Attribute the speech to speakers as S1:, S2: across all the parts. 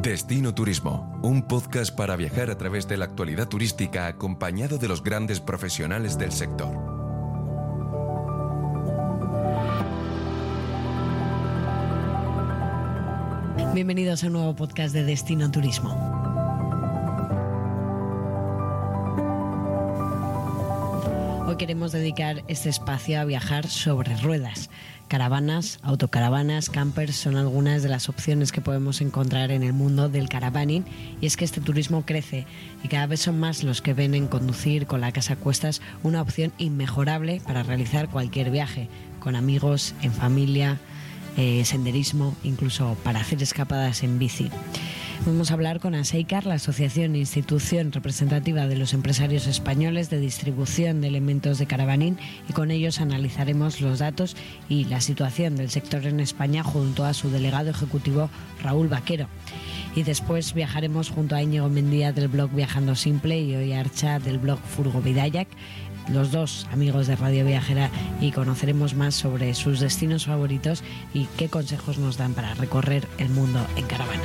S1: Destino Turismo, un podcast para viajar a través de la actualidad turística acompañado de los grandes profesionales del sector.
S2: Bienvenidos a un nuevo podcast de Destino Turismo. Hoy queremos dedicar este espacio a viajar sobre ruedas. Caravanas, autocaravanas, campers son algunas de las opciones que podemos encontrar en el mundo del caravaning, y es que este turismo crece y cada vez son más los que ven en conducir con la casa a cuestas una opción inmejorable para realizar cualquier viaje, con amigos, en familia, senderismo, incluso para hacer escapadas en bici. Vamos a hablar con Aseicar, la asociación e institución representativa de los empresarios españoles de distribución de elementos de caravaning, y con ellos analizaremos los datos y la situación del sector en España junto a su delegado ejecutivo Raúl Vaquero. Y después viajaremos junto a Íñigo Mendía del blog Viajando Simple y Oy Archa del blog Furgo Bidayak, los dos amigos de Radio Viajera, y conoceremos más sobre sus destinos favoritos y qué consejos nos dan para recorrer el mundo en caravana.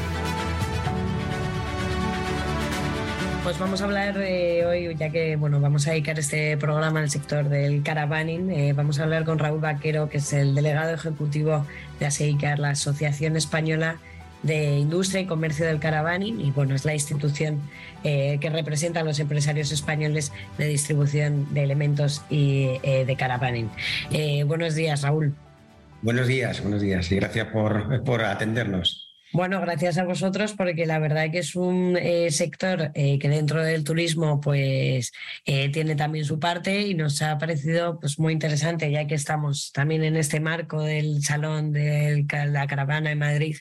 S2: Pues vamos a hablar hoy, ya que vamos a dedicar este programa al sector del caravaning, vamos a hablar con Raúl Vaquero, que es el delegado ejecutivo de Aseicar, la Asociación Española de Industria y Comercio del Caravaning, y es la institución que representa a los empresarios españoles de distribución de elementos y de caravaning. Buenos días, Raúl.
S3: Buenos días y gracias por atendernos.
S2: Bueno, gracias a vosotros, porque la verdad que es un sector que dentro del turismo tiene también su parte, y nos ha parecido muy interesante, ya que estamos también en este marco del Salón de la Caravana en Madrid,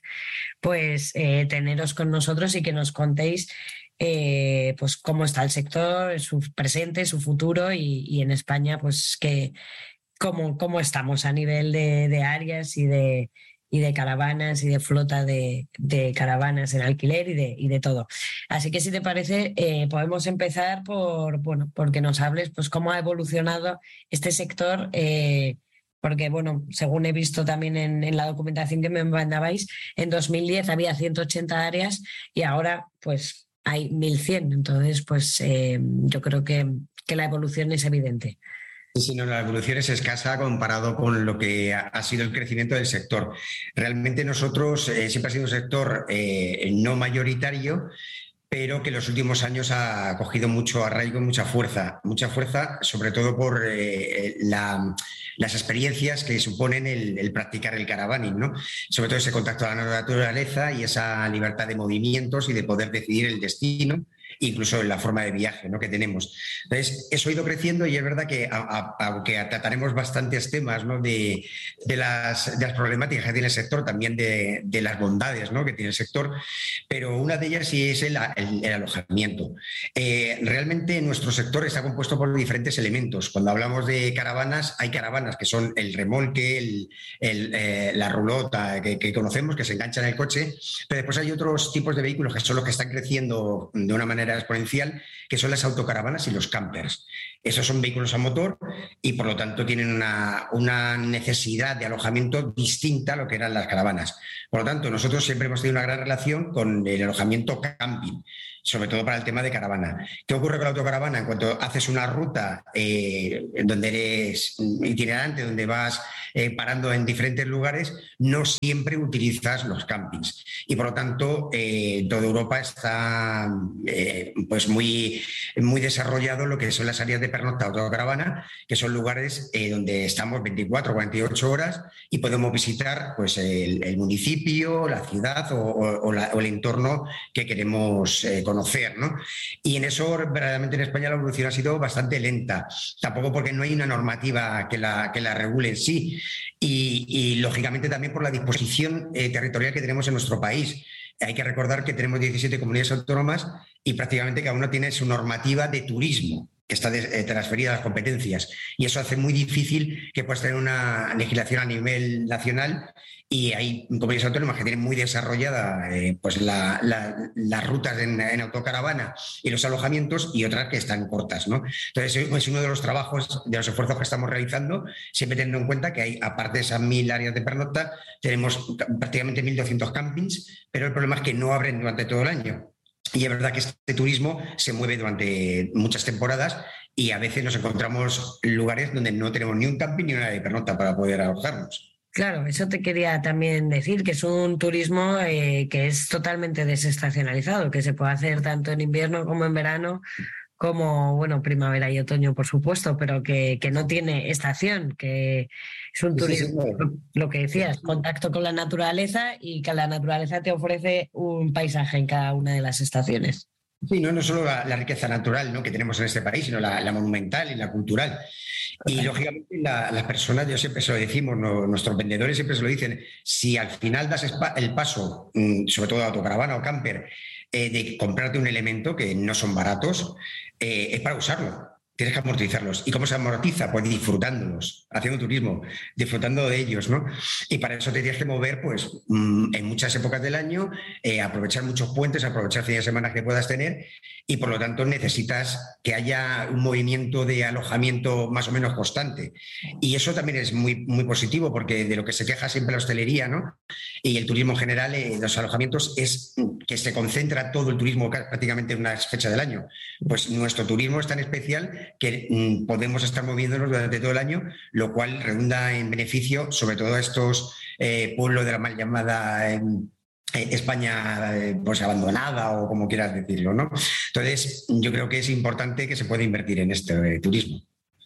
S2: teneros con nosotros y que nos contéis cómo está el sector, su presente, su futuro, y en España cómo estamos a nivel de áreas y de caravanas y de flota de caravanas en alquiler y de todo. Así que, si te parece, podemos empezar porque nos hables cómo ha evolucionado este sector, porque según he visto también en la documentación que me mandabais, en 2010 había 180 áreas y ahora hay 1.100. Entonces yo creo que la evolución es evidente.
S3: Sí, no, la evolución es escasa comparado con lo que ha sido el crecimiento del sector. Realmente nosotros siempre ha sido un sector no mayoritario, pero que en los últimos años ha cogido mucho arraigo y mucha fuerza, sobre todo por las experiencias que suponen el practicar el caravaning, ¿no? Sobre todo ese contacto a la naturaleza y esa libertad de movimientos y de poder decidir el destino, incluso en la forma de viaje, ¿no?, que tenemos. Entonces, eso ha ido creciendo, y es verdad que, aunque trataremos bastantes temas, ¿no?, de las problemáticas que tiene el sector, también de las bondades, ¿no?, que tiene el sector, pero una de ellas sí es el alojamiento. Realmente nuestro sector está compuesto por diferentes elementos. Cuando hablamos de caravanas, hay caravanas que son el remolque, la rulota que conocemos, que se engancha en el coche, pero después hay otros tipos de vehículos que son los que están creciendo de una manera exponencial, que son las autocaravanas y los campers. Esos son vehículos a motor y, por lo tanto, tienen una necesidad de alojamiento distinta a lo que eran las caravanas. Por lo tanto, nosotros siempre hemos tenido una gran relación con el alojamiento camping, sobre todo para el tema de caravana. ¿Qué ocurre con la autocaravana? En cuanto haces una ruta donde eres itinerante, donde vas parando en diferentes lugares, no siempre utilizas los campings. Y, por lo tanto, toda Europa está muy desarrollado lo que son las áreas de pernocta autocaravana, que son lugares donde estamos 24 o 48 horas y podemos visitar el municipio, la ciudad o el entorno que queremos conocer, ¿no? Y en eso, verdaderamente, en España la evolución ha sido bastante lenta, tampoco porque no hay una normativa que la regule en sí, y lógicamente también por la disposición territorial que tenemos en nuestro país. Hay que recordar que tenemos 17 comunidades autónomas y prácticamente cada una tiene su normativa de turismo, que está transferida a las competencias, y eso hace muy difícil que puedas tener una legislación a nivel nacional y hay comunidades autónomas que tienen muy desarrollada pues las rutas en autocaravana y los alojamientos, y otras que están cortas, ¿no? Entonces es uno de los trabajos, de los esfuerzos que estamos realizando, siempre teniendo en cuenta que hay, aparte de esas 1.000 áreas de pernocta, tenemos prácticamente 1.200 campings, pero el problema es que no abren durante todo el año. Y es verdad que este turismo se mueve durante muchas temporadas y a veces nos encontramos en lugares donde no tenemos ni un camping ni una área de pernocta para poder alojarnos.
S2: Claro, eso te quería también decir, que es un turismo que es totalmente desestacionalizado, que se puede hacer tanto en invierno como en verano, como, bueno, primavera y otoño, por supuesto, pero que no tiene estación, que es un turismo, lo que decías, contacto con la naturaleza, y que la naturaleza te ofrece un paisaje en cada una de las estaciones.
S3: Sí, no solo la riqueza natural, ¿no?, que tenemos en este país, sino la monumental y la cultural. Y lógicamente las personas, yo siempre se lo decimos, nuestros vendedores siempre se lo dicen, si al final das el paso, sobre todo de autocaravana o camper, de comprarte un elemento, que no son baratos, es para usarlo. Tienes que amortizarlos. ¿Y cómo se amortiza? Pues disfrutándolos, haciendo turismo, disfrutando de ellos, ¿no? Y para eso te tienes que mover, pues, en muchas épocas del año, aprovechar muchos puentes, aprovechar fines de semana que puedas tener, y por lo tanto necesitas que haya un movimiento de alojamiento más o menos constante. Y eso también es muy, muy positivo, porque de lo que se queja siempre la hostelería, ¿no?, y el turismo en general, los alojamientos, es que se concentra todo el turismo prácticamente en una fecha del año. Pues nuestro turismo es tan especial que podemos estar moviéndonos durante todo el año, lo cual redunda en beneficio, sobre todo a estos pueblos de la mal llamada España pues abandonada, o como quieras decirlo, ¿no? Entonces, yo creo que es importante que se pueda invertir en este turismo.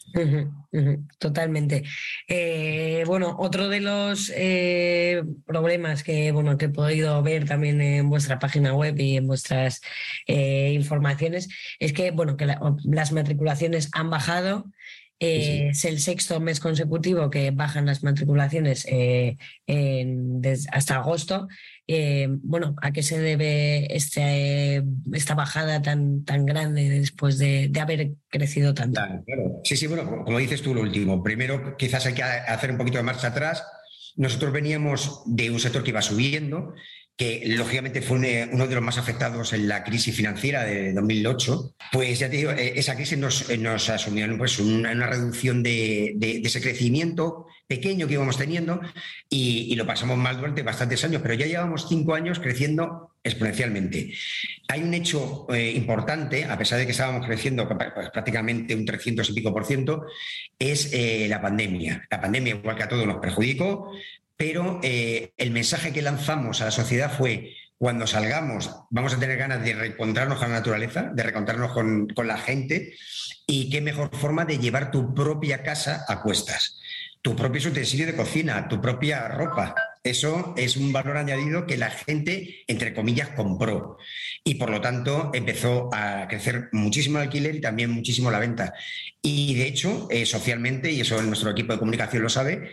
S2: Totalmente. Bueno, otro de los problemas que he podido ver también en vuestra página web y en vuestras informaciones es que, que las matriculaciones han bajado. Sí. Es el 6º mes consecutivo que bajan las matriculaciones hasta agosto. ¿A qué se debe esta bajada tan grande después de haber crecido tanto?
S3: Claro. Sí, bueno, como dices tú, lo último. Primero, quizás hay que hacer un poquito de marcha atrás. Nosotros veníamos de un sector que iba subiendo, que lógicamente fue uno de los más afectados en la crisis financiera de 2008, pues ya te digo, esa crisis nos asumió pues una reducción de ese crecimiento pequeño que íbamos teniendo, y lo pasamos mal durante bastantes años, pero ya llevamos 5 años creciendo exponencialmente. Hay un hecho importante, a pesar de que estábamos creciendo pues, prácticamente un 300 y pico %, es la pandemia. La pandemia, igual que a todos, nos perjudicó, pero el mensaje que lanzamos a la sociedad fue: cuando salgamos vamos a tener ganas de reencontrarnos con la naturaleza, de reencontrarnos con la gente, y qué mejor forma de llevar tu propia casa a cuestas, tu propio utensilio de cocina, tu propia ropa. Eso es un valor añadido que la gente, entre comillas, compró, y por lo tanto empezó a crecer muchísimo el alquiler y también muchísimo la venta. Y de hecho, socialmente, y eso nuestro equipo de comunicación lo sabe,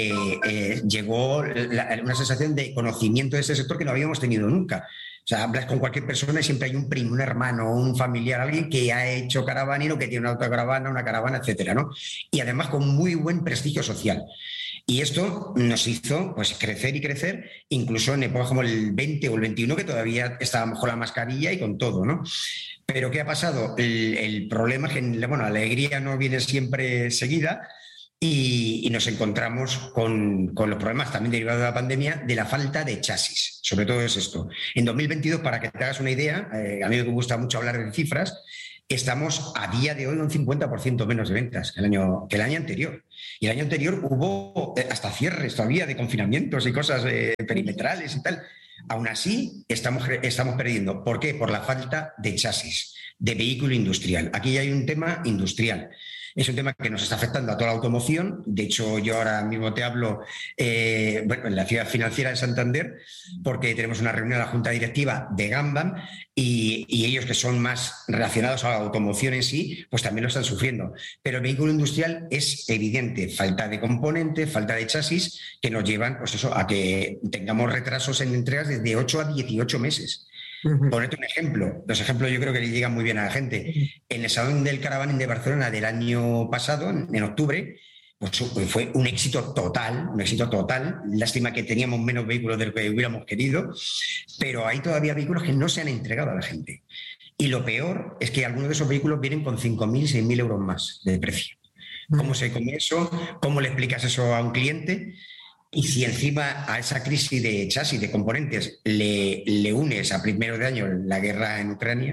S3: llegó una sensación de conocimiento de ese sector que no habíamos tenido nunca. O sea, hablas con cualquier persona y siempre hay un primo, un hermano, un familiar, alguien que ha hecho caravaning, o que tiene una autocaravana, una caravana, etcétera, ¿no? Y además con muy buen prestigio social. Y esto nos hizo pues crecer y crecer, incluso en épocas como el 20 o el 21, que todavía estábamos con la mascarilla y con todo, ¿no? Pero ¿qué ha pasado? El problema es que, la alegría no viene siempre seguida, y nos encontramos con los problemas también derivados de la pandemia, de la falta de chasis. Sobre todo es esto. En 2022, para que te hagas una idea, a mí me gusta mucho hablar de cifras, estamos a día de hoy un 50% menos de ventas que el año anterior. Y el año anterior hubo hasta cierres todavía de confinamientos y cosas perimetrales y tal. Aún así, estamos perdiendo. ¿Por qué? Por la falta de chasis, de vehículo industrial. Aquí hay un tema industrial. Es un tema que nos está afectando a toda la automoción. De hecho, yo ahora mismo te hablo en la ciudad financiera de Santander, porque tenemos una reunión de la Junta Directiva de Gambam, y ellos, que son más relacionados a la automoción en sí, pues también lo están sufriendo. Pero el vehículo industrial es evidente: falta de componentes, falta de chasis, que nos llevan pues eso, a que tengamos retrasos en entregas de 8 a 18 meses. Ponerte un ejemplo. Los ejemplos yo creo que le llegan muy bien a la gente. En el Salón del Caravaning de Barcelona del año pasado, en octubre, pues fue un éxito total, un éxito total. Lástima que teníamos menos vehículos de lo que hubiéramos querido, pero hay todavía vehículos que no se han entregado a la gente. Y lo peor es que algunos de esos vehículos vienen con 5.000, 6.000 euros más de precio. ¿Cómo se come eso? ¿Cómo le explicas eso a un cliente? Y si encima a esa crisis de chasis, de componentes, le unes a primero de año la guerra en Ucrania,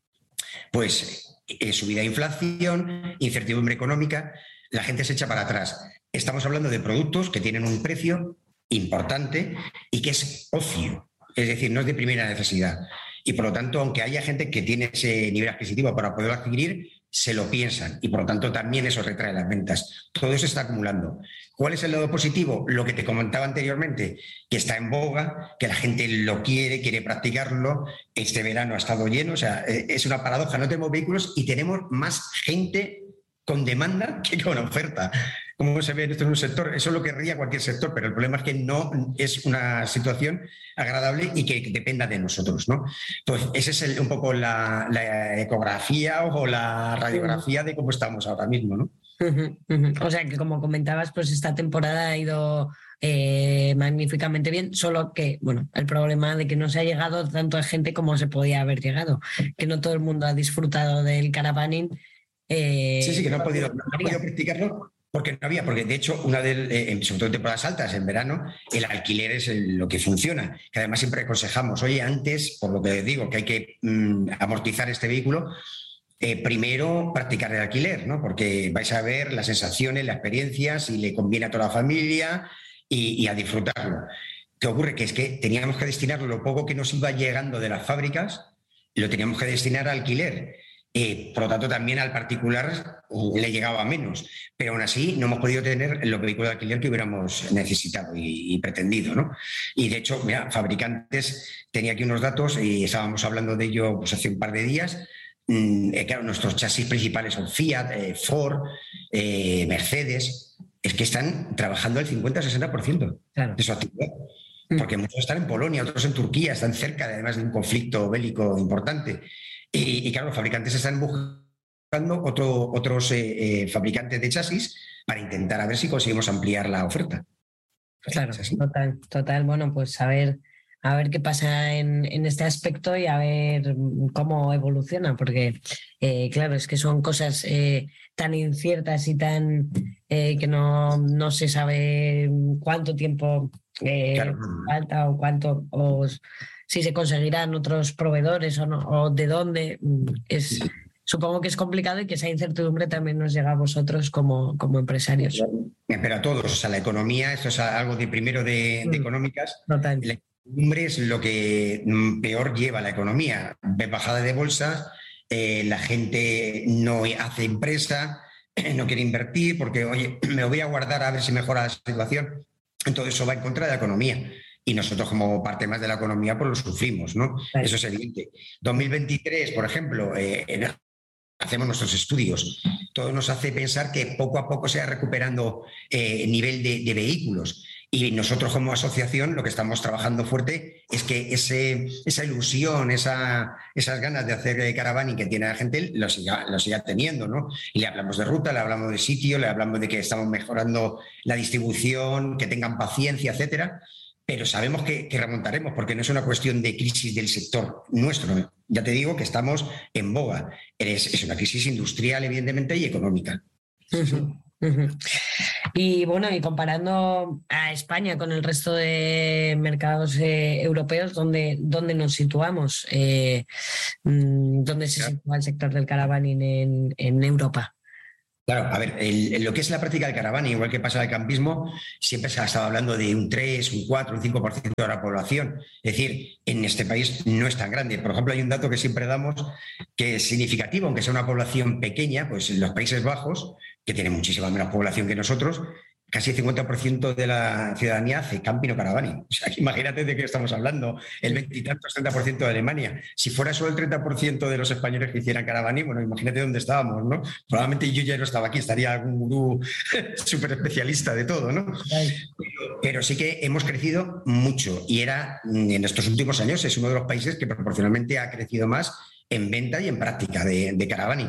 S3: pues subida de inflación, incertidumbre económica, la gente se echa para atrás. Estamos hablando de productos que tienen un precio importante y que es ocio, es decir, no es de primera necesidad. Y por lo tanto, aunque haya gente que tiene ese nivel adquisitivo para poderlo adquirir, se lo piensan y por lo tanto también eso retrae las ventas. Todo eso está acumulando. ¿Cuál es el lado positivo? Lo que te comentaba anteriormente, que está en boga, que la gente lo quiere practicarlo. Este verano ha estado lleno, o sea, es una paradoja. No tenemos vehículos y tenemos más gente con demanda que con oferta. Como se ve esto en un sector, eso es lo que querría cualquier sector, pero el problema es que no es una situación agradable y que dependa de nosotros, ¿no? Pues esa es un poco la ecografía o la radiografía de cómo estamos ahora mismo, ¿no?
S2: O sea que, como comentabas, pues esta temporada ha ido magníficamente bien, solo que, bueno, el problema de que no se ha llegado tanto a gente como se podía haber llegado, que no todo el mundo ha disfrutado del caravaning.
S3: Sí, que no ha podido practicarlo porque no había, porque de hecho, sobre todo en temporadas altas, en verano, el alquiler es lo que funciona, que además siempre aconsejamos, oye, antes, por lo que digo, que hay que amortizar este vehículo, primero practicar el alquiler, ¿no? Porque vais a ver las sensaciones, la experiencia, si le conviene a toda la familia y a disfrutarlo. ¿Qué ocurre? Que es que teníamos que destinar lo poco que nos iba llegando de las fábricas, lo teníamos que destinar al alquiler. Por lo tanto, también al particular le llegaba menos, pero aún así no hemos podido tener los vehículos de alquiler que hubiéramos necesitado y pretendido, ¿no? Y de hecho, mira, fabricantes, tenía aquí unos datos y estábamos hablando de ello pues, hace un par de días. Claro, nuestros chasis principales son Fiat, Ford, Mercedes, es que están trabajando el 50-60% de su actividad. Porque muchos están en Polonia, otros en Turquía, están cerca además de un conflicto bélico importante. Y claro, los fabricantes están buscando otros fabricantes de chasis para intentar a ver si conseguimos ampliar la oferta.
S2: Claro, total. Bueno, pues a ver qué pasa en este aspecto y a ver cómo evoluciona, porque claro, es que son cosas tan inciertas y tan que no se sabe cuánto tiempo falta o si se conseguirán otros proveedores o no, o de dónde. Supongo que es complicado y que esa incertidumbre también nos llega a vosotros como empresarios.
S3: Pero a todos, o sea, la economía, esto es algo de primero de económicas.
S2: Total.
S3: La incertidumbre es lo que peor lleva la economía. Ves bajada de bolsas, la gente no hace empresa, no quiere invertir porque, oye, me lo voy a guardar a ver si mejora la situación. Entonces eso va en contra de la economía. Y nosotros, como parte más de la economía, pues lo sufrimos, ¿no? Claro. Eso es evidente. 2023, por ejemplo, hacemos nuestros estudios. Todo nos hace pensar que poco a poco se va recuperando nivel de vehículos. Y nosotros, como asociación, lo que estamos trabajando fuerte es que esa ilusión, esas ganas de hacer caravaning que tiene la gente, lo siga teniendo, ¿no? Y le hablamos de ruta, le hablamos de sitio, le hablamos de que estamos mejorando la distribución, que tengan paciencia, etcétera. Pero sabemos que remontaremos, porque no es una cuestión de crisis del sector nuestro. Ya te digo que estamos en boga. Es una crisis industrial, evidentemente, y económica.
S2: Y bueno, y comparando a España con el resto de mercados europeos, ¿dónde nos situamos? ¿Dónde se sitúa el sector del caravaning en Europa?
S3: Claro, a ver, lo que es la práctica del caravaning, igual que pasa en el campismo, siempre se ha estado hablando de un 3, un 4, un 5% de la población. Es decir, en este país no es tan grande. Por ejemplo, hay un dato que siempre damos que es significativo, aunque sea una población pequeña, pues en los Países Bajos, que tiene muchísima menos población que nosotros, casi el 50% de la ciudadanía hace camping o caravaning. O sea, imagínate de qué estamos hablando, el 20 y tantos, 30% de Alemania. Si fuera solo el 30% de los españoles que hicieran caravaning, bueno, imagínate dónde estábamos, ¿no? Probablemente yo ya no estaba aquí, estaría algún gurú súper especialista de todo, ¿no? Pero sí que hemos crecido mucho y en estos últimos años es uno de los países que proporcionalmente ha crecido más en venta y en práctica de caravaning.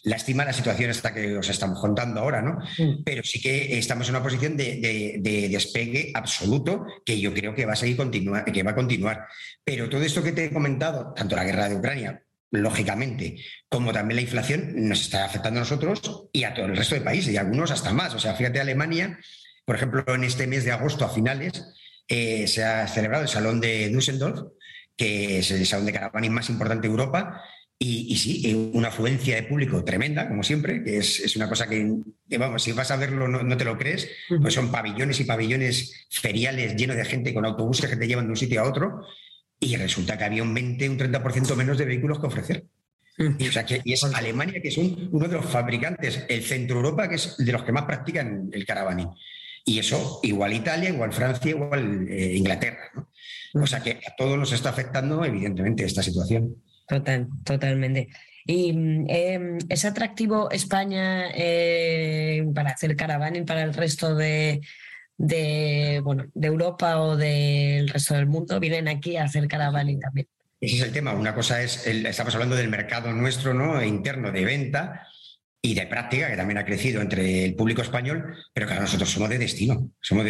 S3: Lástima la situación esta que os estamos contando ahora, ¿no? Pero sí que estamos en una posición de despegue absoluto que yo creo que va a seguir que va a continuar. Pero todo esto que te he comentado, tanto la guerra de Ucrania, lógicamente, como también la inflación, nos está afectando a nosotros y a todo el resto de países, y algunos hasta más. O sea, fíjate, Alemania, por ejemplo, en este mes de agosto a finales, se ha celebrado el Salón de Düsseldorf, que es el salón de caravaning más importante de Europa. Y sí, una afluencia de público tremenda, como siempre, que es una cosa que, vamos, si vas a verlo no te lo crees, pues son pabellones y pabellones feriales llenos de gente con autobuses que te llevan de un sitio a otro, y resulta que había un 30% menos de vehículos que ofrecer. Y, o sea, y es Alemania, que es uno de los fabricantes, el Centro Europa, que es de los que más practican el caravaning. Y eso, igual Italia, igual Francia, igual Inglaterra, ¿no? O sea que a todos nos está afectando, evidentemente, esta situación.
S2: Totalmente. ¿Y es atractivo España para hacer caravaning para el resto de Europa o del resto del mundo? ¿Vienen aquí a hacer caravaning también?
S3: Ese es el tema. Una cosa es, estamos hablando del mercado nuestro, ¿no?, interno de venta y de práctica, que también ha crecido entre el público español, pero claro, nosotros somos de destino.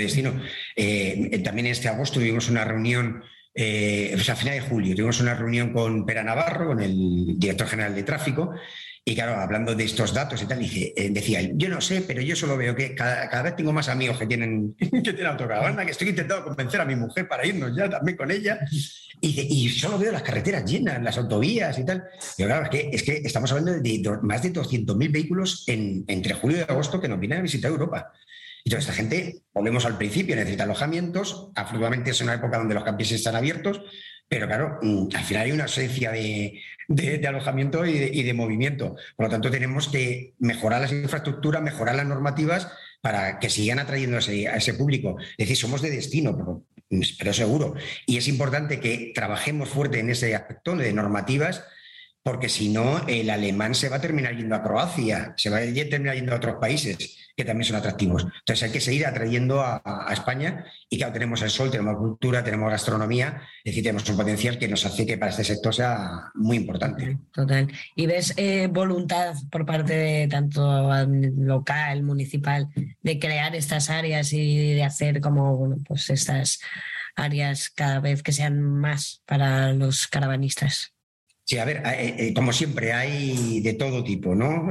S3: También este agosto tuvimos una reunión, a final de julio, tuvimos una reunión con Pera Navarro, con el director general de tráfico, y claro, hablando de estos datos y tal, decía, yo no sé, pero yo solo veo que cada vez tengo más amigos que tienen autocaravana, que estoy intentando convencer a mi mujer para irnos ya también con ella, y solo veo las carreteras llenas, las autovías y tal. Pero claro, es que estamos hablando de más de 200.000 vehículos entre julio y agosto que nos vienen a visitar Europa. Y toda esta gente, volvemos al principio, necesita alojamientos. Afortunadamente es una época donde los campings están abiertos, pero claro, al final hay una ausencia de alojamiento y de movimiento. Por lo tanto, tenemos que mejorar las infraestructuras, mejorar las normativas para que sigan atrayendo a ese público. Es decir, somos de destino, pero seguro. Y es importante que trabajemos fuerte en ese aspecto de normativas, porque si no, el alemán se va a terminar yendo a Croacia, se va a terminar yendo a otros países que también son atractivos. Entonces hay que seguir atrayendo a España, y claro, tenemos el sol, tenemos cultura, tenemos gastronomía, es decir, tenemos un potencial que nos hace que para este sector sea muy importante.
S2: Total. ¿Y ves voluntad por parte de tanto local, municipal, de crear estas áreas y de hacer como pues estas áreas cada vez que sean más para los caravanistas?
S3: Sí, a ver, como siempre, hay de todo tipo, ¿no?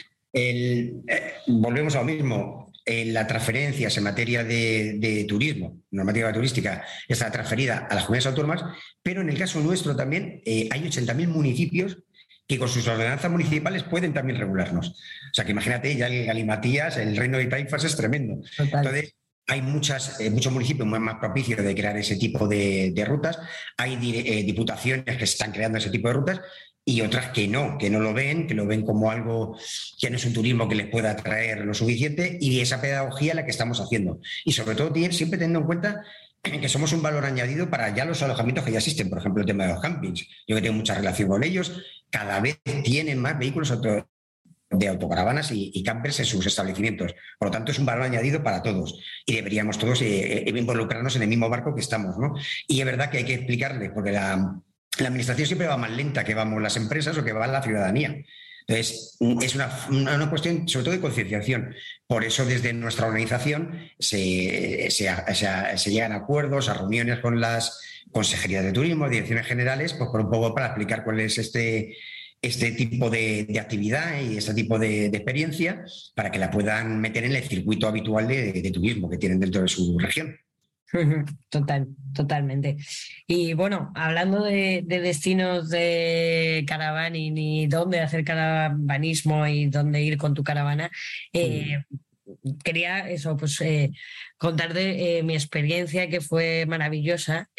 S3: Volvemos a lo mismo. La transferencia en materia de turismo, normativa turística, está transferida a las comunidades autónomas, pero en el caso nuestro también hay 80.000 municipios que con sus ordenanzas municipales pueden también regularnos. O sea, que imagínate, ya el Galimatías, el Reino de Taifas es tremendo. Total. Entonces, hay muchos municipios más propicios de crear ese tipo de rutas. Hay diputaciones que están creando ese tipo de rutas, y otras que no lo ven, que lo ven como algo que no es un turismo que les pueda atraer lo suficiente, y esa pedagogía la que estamos haciendo. Y sobre todo siempre teniendo en cuenta que somos un valor añadido para ya los alojamientos que ya existen. Por ejemplo, el tema de los campings. Yo que tengo mucha relación con ellos, cada vez tienen más vehículos de autocaravanas y campers en sus establecimientos. Por lo tanto, es un valor añadido para todos, y deberíamos todos involucrarnos en el mismo barco que estamos, ¿no? Y es verdad que hay que explicarle, porque la administración siempre va más lenta que vamos las empresas o que va la ciudadanía. Entonces, es una cuestión sobre todo de concienciación. Por eso, desde nuestra organización se llegan a acuerdos, a reuniones con las consejerías de turismo, direcciones generales, pues por un poco para explicar cuál es este tipo de actividad y este tipo de experiencia, para que la puedan meter en el circuito habitual de turismo que tienen dentro de su región.
S2: Totalmente. Y bueno, hablando de destinos de caravaning y dónde hacer caravanismo y dónde ir con tu caravana, quería contarte mi experiencia, que fue maravillosa.